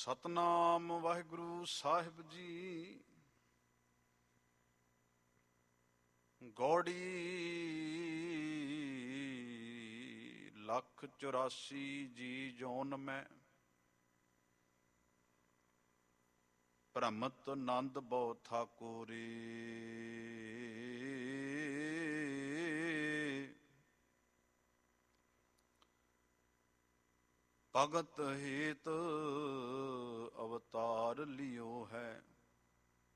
ਸਤਨਾਮ ਵਾਹਿਗੁਰੂ ਸਾਹਿਬ ਜੀ। ਗੌੜੀ 184 ਜੀ ਜੋਨ ਮੈਂ, ਭ੍ਰਮਤ ਨੰਦ ਬਹੁ ਠਾਕੁਰੇ। ਭਗਤ ਹੇਤ ਅਵਤਾਰ ਲਿਓ ਹੈ,